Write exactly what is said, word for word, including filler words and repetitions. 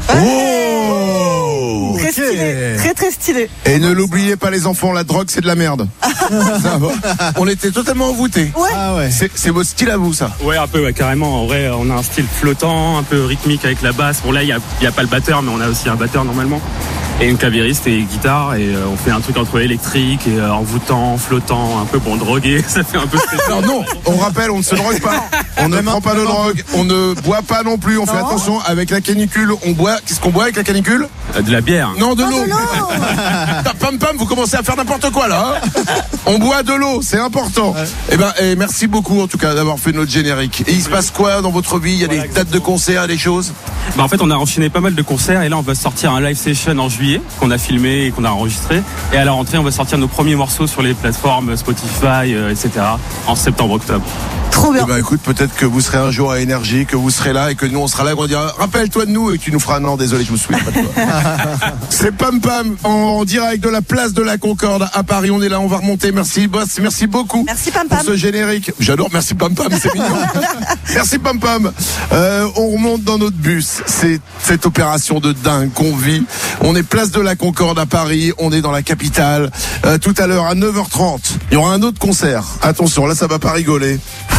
Oh, très okay. stylé, très très stylé. Et ne l'oubliez pas les enfants, la drogue c'est de la merde. Ça va. On était totalement envoûtés. Ouais. Ah ouais. C'est, c'est votre style à vous ça? Ouais, un peu, ouais, carrément. En vrai, on a un style flottant, un peu rythmique avec la basse. Bon là, il n'y a, y a pas le batteur, mais on a aussi un batteur normalement. Et une clavieriste et guitare, et euh, on fait un truc entre électrique et euh, envoûtant, flottant, un peu bon drogué, ça fait un peu spécial. Non, non, on rappelle, on ne se drogue pas, on ne prend pas de drogue, on ne boit pas non plus, on fait attention avec la canicule, on boit, qu'est-ce qu'on boit avec la canicule? Euh, de la bière. Non, de Oh, l'eau. de l'eau. Pam pam, vous commencez à faire n'importe quoi là. Hein. On boit de l'eau, c'est important. Ouais. Eh ben, eh, merci beaucoup en tout cas d'avoir fait notre générique. Et il se passe quoi dans votre vie? Il y a voilà, des dates de concerts, des choses? Bah en fait, on a enchaîné pas mal de concerts et là, on va sortir un live session en juillet qu'on a filmé et qu'on a enregistré. Et à la rentrée, on va sortir nos premiers morceaux sur les plateformes Spotify, euh, et cetera. En septembre-octobre. Trop bien. Eh ben, écoute, peut-être que vous serez un jour à Énergie, que vous serez là et que nous on sera là et qu'on dira rappelle-toi de nous et que tu nous feras non désolé je me souviens pas de toi. C'est Pam Pam en direct de la place de la Concorde à Paris. On est là, on va remonter. Merci boss, merci beaucoup. Merci Pam Pam. Pour ce générique. J'adore, merci Pam Pam, c'est mignon. Merci Pam Pam. Euh, on remonte dans notre bus. C'est cette opération de dingue qu'on vit. On est place de la Concorde à Paris. On est dans la capitale. Euh, tout à l'heure à neuf heures trente, il y aura un autre concert. Attention, là ça va pas rigoler.